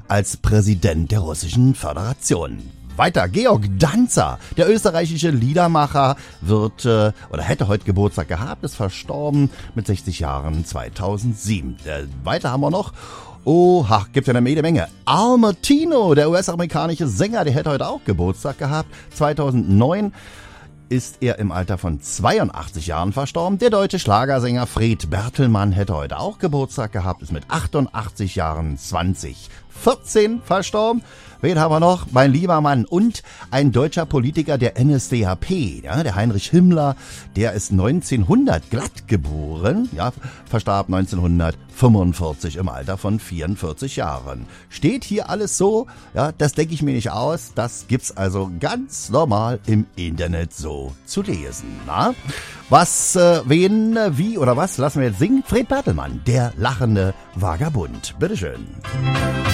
als Präsident der Russischen Föderation. Weiter, Georg Danzer, der österreichische Liedermacher, hätte heute Geburtstag gehabt, ist verstorben mit 60 Jahren 2007. Weiter haben wir noch, gibt ja eine Menge. Al Martino, der US-amerikanische Sänger, der hätte heute auch Geburtstag gehabt. 2009 ist er im Alter von 82 Jahren verstorben. Der deutsche Schlagersänger Fred Bertelmann hätte heute auch Geburtstag gehabt, ist mit 88 Jahren 2014 verstorben. Wen haben wir noch? Mein lieber Mann. Und ein deutscher Politiker der NSDAP, ja, der Heinrich Himmler, der ist 1900 glatt geboren, ja, verstarb 1945 im Alter von 44 Jahren. Steht hier alles so? Ja, das denke ich mir nicht aus. Das gibt's also ganz normal im Internet so zu lesen. Na? Was, wen, wie oder was lassen wir jetzt singen? Fred Bertelmann, der lachende Vagabund. Bitteschön.